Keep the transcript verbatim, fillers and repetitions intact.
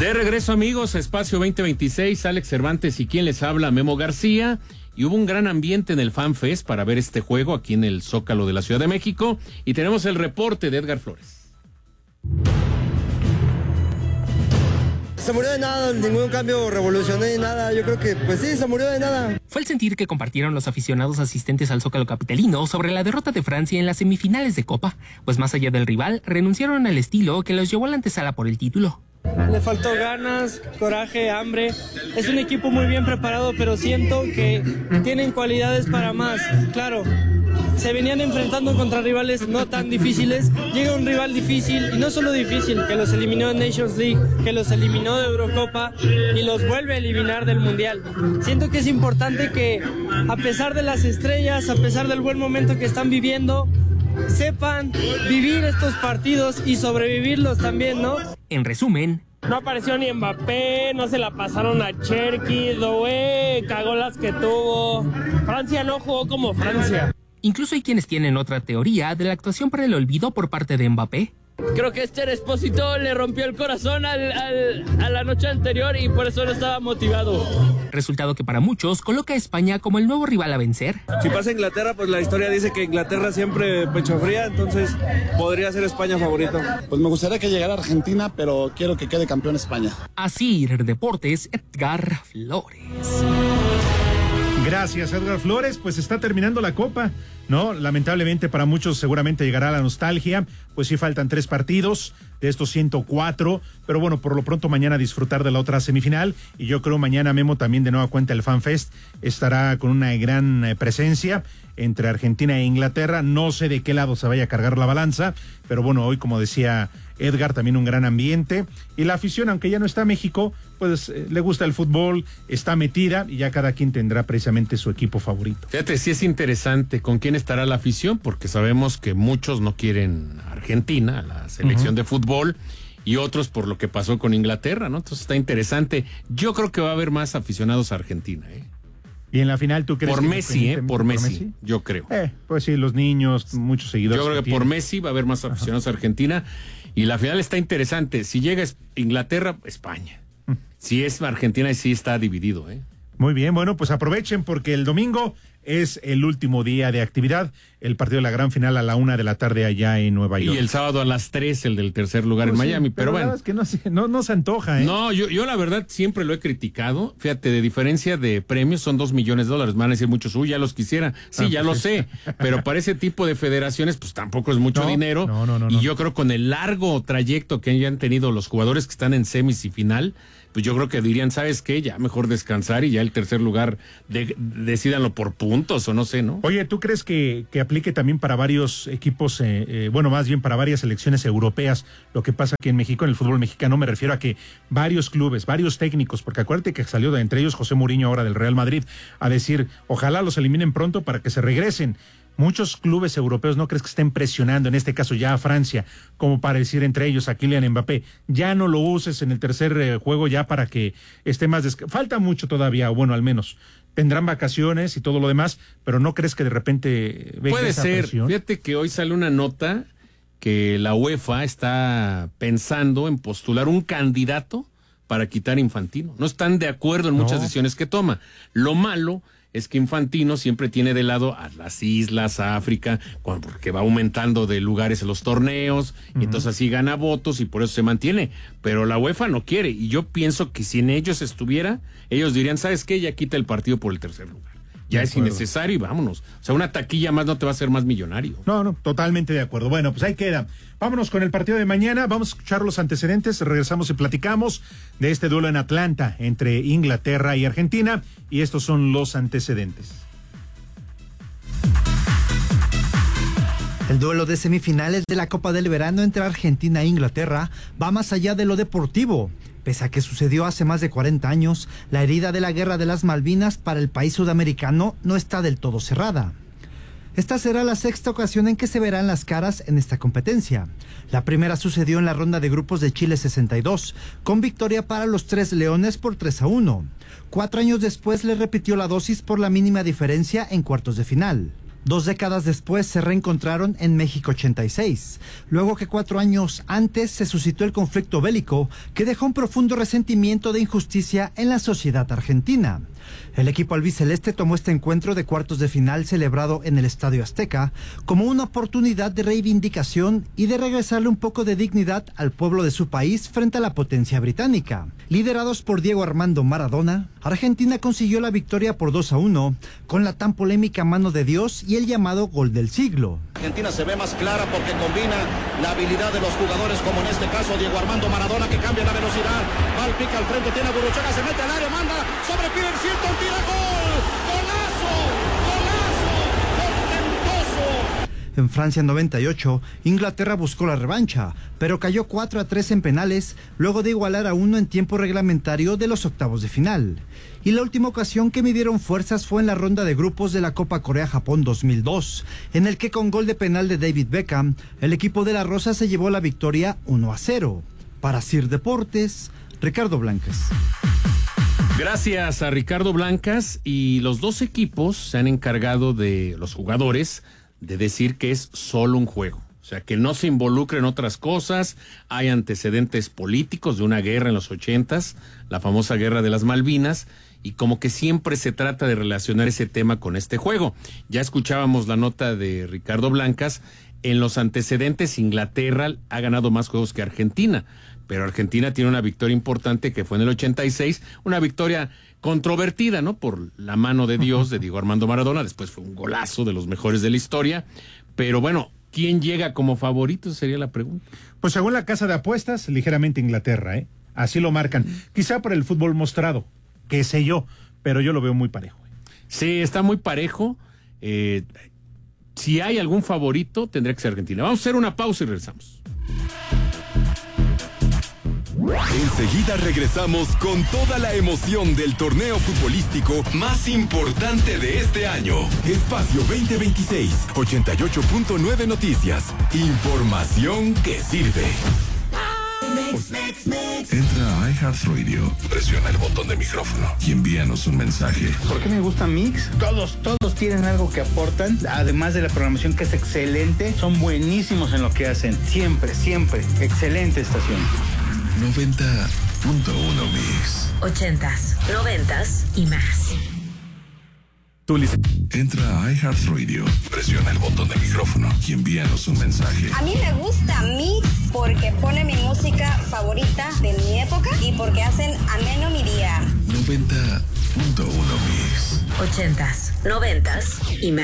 De regreso, amigos, Espacio veinte veintiséis, Alex Cervantes y quien les habla, Memo García. Y hubo un gran ambiente en el FanFest para ver este juego aquí en el Zócalo de la Ciudad de México. Y tenemos el reporte de Edgar Flores. Se murió de nada, ningún cambio revolucionario, nada. Yo creo que, pues sí, se murió de nada. Fue el sentir que compartieron los aficionados asistentes al Zócalo capitalino sobre la derrota de Francia en las semifinales de Copa. Pues más allá del rival, renunciaron al estilo que los llevó a la antesala por el título. Le faltó ganas, coraje, hambre. Es un equipo muy bien preparado, pero siento que tienen cualidades para más. Claro, se venían enfrentando contra rivales no tan difíciles. Llega un rival difícil, y no solo difícil, que los eliminó en Nations League, que los eliminó de Eurocopa y los vuelve a eliminar del Mundial. Siento que es importante que, a pesar de las estrellas, a pesar del buen momento que están viviendo, sepan vivir estos partidos y sobrevivirlos también, ¿no? En resumen, no apareció ni Mbappé, no se la pasaron a Cherki, Doué cagó las que tuvo. Francia no jugó como Francia. Incluso hay quienes tienen otra teoría de la actuación para el olvido por parte de Mbappé. Creo que Esther Espósito le rompió el corazón al, al, a la noche anterior y por eso no estaba motivado. Resultado que para muchos coloca a España como el nuevo rival a vencer. Si pasa Inglaterra, pues la historia dice que Inglaterra siempre pecho fría, entonces podría ser España favorito. Pues me gustaría que llegara Argentina, pero quiero que quede campeón España. Así, Deportes, Edgar Flores. Gracias, Edgar Flores. Pues está terminando la Copa, ¿no? Lamentablemente para muchos seguramente llegará la nostalgia, pues sí faltan tres partidos de estos ciento cuatro, pero bueno, por lo pronto mañana disfrutar de la otra semifinal, y yo creo mañana Memo también de nueva cuenta el FanFest estará con una gran eh, presencia entre Argentina e Inglaterra. No sé de qué lado se vaya a cargar la balanza, pero bueno, hoy, como decía Edgar, también un gran ambiente, y la afición, aunque ya no está México, pues eh, le gusta el fútbol, está metida, y ya cada quien tendrá precisamente su equipo favorito. Fíjate, sí es interesante con quién estará la afición, porque sabemos que muchos no quieren a Argentina, la selección uh-huh. de fútbol, y otros por lo que pasó con Inglaterra, ¿no? Entonces está interesante. Yo creo que va a haber más aficionados a Argentina, ¿eh? Y en la final, ¿tú crees? Por que Messi, ¿eh? Por, por Messi, Messi, yo creo. Eh, pues sí, los niños, muchos seguidores. Yo creo que, que por Messi va a haber más aficionados Ajá. a Argentina. Y la final está interesante. Si llega Inglaterra, España. Mm. Si es Argentina, sí está dividido, ¿eh? Muy bien, bueno, pues aprovechen porque el domingo es el último día de actividad. El partido de la gran final a la una de la tarde allá en Nueva York. Y el sábado a las tres, el del tercer lugar pues en sí, Miami. Pero, pero bueno. Es que no, no, no se antoja, ¿eh? No, yo, yo la verdad siempre lo he criticado. Fíjate, de diferencia de premios son dos millones de dólares. Me van a decir muchos, uy, ya los quisiera. Sí, ah, ya pues lo sé. Pero para ese tipo de federaciones, pues tampoco es mucho no, dinero. No, no, no, y no. yo creo con el largo trayecto que hayan tenido los jugadores que están en semis y final, pues yo creo que dirían, ¿sabes qué? Ya mejor descansar y ya el tercer lugar de, decídanlo por puntos o no sé, ¿no? Oye, ¿tú crees que, que aplique también para varios equipos, eh, eh, bueno, más bien para varias selecciones europeas, lo que pasa aquí en México, en el fútbol mexicano? Me refiero a que varios clubes, varios técnicos, porque acuérdate que salió de entre ellos José Mourinho ahora del Real Madrid, a decir, ojalá los eliminen pronto para que se regresen. Muchos clubes europeos, ¿no crees que estén presionando, en este caso ya a Francia, como para decir entre ellos a Kylian Mbappé, ya no lo uses en el tercer eh, juego ya para que esté más... Desca- Falta mucho todavía, bueno, al menos tendrán vacaciones y todo lo demás, pero ¿no crees que de repente venga Puede esa ser, presión? Fíjate que hoy sale una nota que la UEFA está pensando en postular un candidato para quitar a Infantino. No están de acuerdo en muchas No. decisiones que toma. Lo malo es que Infantino siempre tiene de lado a las islas, a África, cuando, porque va aumentando de lugares en los torneos, uh-huh. y entonces así gana votos y por eso se mantiene. Pero la UEFA no quiere, y yo pienso que si en ellos estuviera, ellos dirían, ¿sabes qué? Ya quita el partido por el tercer lugar. Ya de es acuerdo. innecesario y vámonos. O sea, una taquilla más no te va a hacer más millonario. No, no, totalmente de acuerdo. Bueno, pues ahí queda. Vámonos con el partido de mañana. Vamos a escuchar los antecedentes. Regresamos y platicamos de este duelo en Atlanta entre Inglaterra y Argentina. Y estos son los antecedentes. El duelo de semifinales de la Copa del Verano entre Argentina e Inglaterra va más allá de lo deportivo. Pese a que sucedió hace más de cuarenta años, la herida de la Guerra de las Malvinas para el país sudamericano no está del todo cerrada. Esta será la sexta ocasión en que se verán las caras en esta competencia. La primera sucedió en la ronda de grupos de Chile sesenta y dos, con victoria para los Tres Leones por tres a uno. Cuatro años después le repitió la dosis por la mínima diferencia en cuartos de final. Dos décadas después se reencontraron en México ochenta y seis, luego que cuatro años antes se suscitó el conflicto bélico que dejó un profundo resentimiento de injusticia en la sociedad argentina. El equipo albiceleste tomó este encuentro de cuartos de final celebrado en el Estadio Azteca como una oportunidad de reivindicación y de regresarle un poco de dignidad al pueblo de su país frente a la potencia británica. Liderados por Diego Armando Maradona, Argentina consiguió la victoria por dos a uno con la tan polémica mano de Dios y el llamado gol del siglo. Argentina se ve más clara porque combina la habilidad de los jugadores, como en este caso Diego Armando Maradona, que cambia la velocidad, va al pica al frente, tiene a Burruchaga, se mete al área, manda sobre Piber, siente un tira, gol, golazo, golazo, portentoso. En Francia noventa y ocho, Inglaterra buscó la revancha, pero cayó cuatro a tres en penales, luego de igualar a uno en tiempo reglamentario de los octavos de final. Y la última ocasión que midieron fuerzas fue en la ronda de grupos de la Copa Corea-Japón dos mil dos, en el que con gol de penal de David Beckham, el equipo de la Rosa se llevó la victoria uno a cero. Para Sir Deportes, Ricardo Blancas. Gracias a Ricardo Blancas, y los dos equipos se han encargado de los jugadores de decir que es solo un juego. O sea, que no se involucren otras cosas. Hay antecedentes políticos de una guerra en los ochentas, la famosa guerra de las Malvinas, y como que siempre se trata de relacionar ese tema con este juego. Ya escuchábamos la nota de Ricardo Blancas. En los antecedentes, Inglaterra ha ganado más juegos que Argentina, pero Argentina tiene una victoria importante que fue en el ochenta y seis, una victoria controvertida, ¿no? Por la mano de Dios de Diego Armando Maradona, después fue un golazo de los mejores de la historia, pero bueno, ¿quién llega como favorito? Sería la pregunta. Pues según la casa de apuestas, ligeramente Inglaterra, ¿eh? Así lo marcan. Quizá por el fútbol mostrado, qué sé yo, pero yo lo veo muy parejo. Sí, está muy parejo. Eh, si hay algún favorito, tendría que ser Argentina. Vamos a hacer una pausa y regresamos. Enseguida regresamos con toda la emoción del torneo futbolístico más importante de este año. Espacio veinte veintiséis, ochenta y ocho punto nueve Noticias. Información que sirve. Entra a iHeartRadio, presiona el botón de micrófono y envíanos un mensaje. ¿Por qué me gusta Mix? Todos, todos tienen algo que aportan, además de la programación que es excelente, son buenísimos en lo que hacen. Siempre, siempre. Excelente estación. noventa punto uno Mix. Ochentas, noventas y más. Entra a iHeartRadio, presiona el botón de micrófono y envíanos un mensaje. A mí me gusta Mix porque pone mi música favorita de mi época y porque hacen ameno mi día. noventa punto uno Mix. Ochentas, noventas y más.